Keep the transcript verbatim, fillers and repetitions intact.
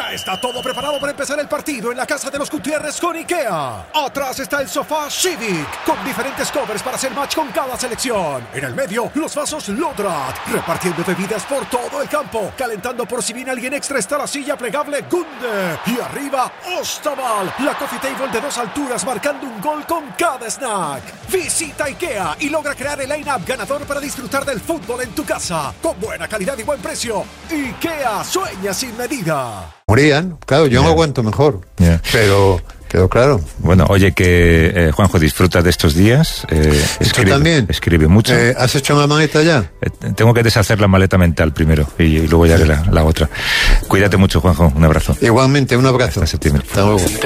Ya está todo preparado para empezar el partido en la casa de los Gutiérrez con IKEA. Atrás está el sofá Civic, con diferentes covers para hacer match con cada selección. En el medio, los vasos Lodrat, repartiendo bebidas por todo el campo. Calentando por si viene alguien extra está la silla plegable Gunde. Y arriba, Ostaval, la coffee table de dos alturas marcando un gol con cada snack. Visita IKEA y logra crear el line-up ganador para disfrutar del fútbol en tu casa. Con buena calidad y buen precio. IKEA, sueña sin medida. Morían, claro, yo yeah. me aguanto mejor. Yeah. Pero... Pero claro. Bueno, oye, que eh, Juanjo, disfruta de estos días. Eh, escribe, también? Escribe mucho. Eh, ¿Has hecho la maleta ya? Eh, tengo que deshacer la maleta mental primero y, y luego ya la, la otra. Cuídate mucho, Juanjo. Un abrazo. Igualmente, un abrazo. Hasta septiembre. Hasta luego.